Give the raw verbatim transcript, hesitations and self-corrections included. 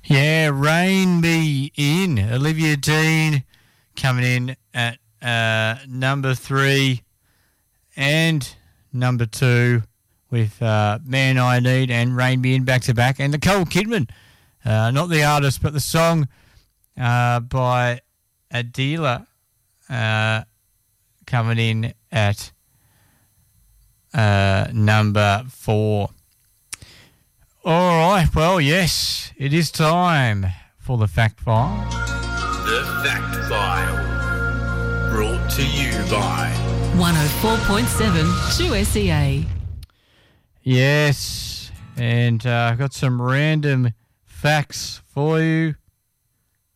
Yeah, Rain Me In. Olivia Dean coming in at uh, number three and number two with uh, Man I Need and Rain Me In back to back. And Nicole Kidman, uh, not the artist, but the song uh, by Adela uh, coming in at uh, number four. All right, well, yes, it is time for the Fact File. The Fact File, brought to you by one oh four point seven two S E A. Yes, and uh, I've got some random facts for you.